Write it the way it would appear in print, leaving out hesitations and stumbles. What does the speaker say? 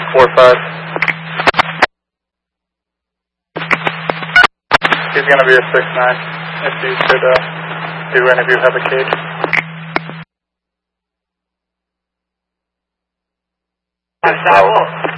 45. He's going to be a 6'9", if you could do any of you have a cage. Bravo.